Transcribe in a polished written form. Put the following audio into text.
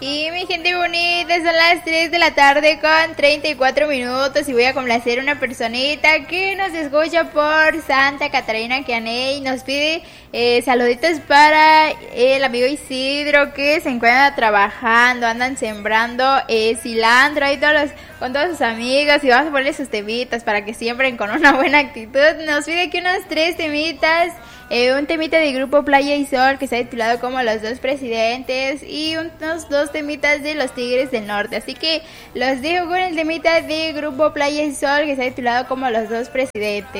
Y mi gente bonita, son las 3 de la tarde con 34 minutos y voy a complacer a una personita que nos escucha por Santa Catarina Caney. Nos pide saluditos para el amigo Isidro que se encuentra trabajando, andan sembrando cilantro ahí con todos sus amigos y vamos a ponerle sus temitas para que siembren con una buena actitud. Nos pide aquí unas 3 temitas. Un temita de grupo Playa y Sol que se ha titulado como Los Dos Presidentes y unos 2 temitas de los Tigres del Norte. Así que los dejo con el temita de grupo Playa y Sol que se ha titulado como Los Dos Presidentes.